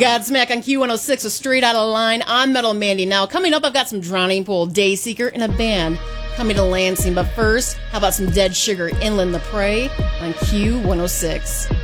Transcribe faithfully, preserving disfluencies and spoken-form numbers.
Godsmack on Q one oh six with Straight Outta Line. I'm Metal Mandy. Now, coming up, I've got some Drowning Pool, Dayseeker, and a band coming to Lansing. But first, how about some Dead Sugar, Inland the Prey on Q one oh six.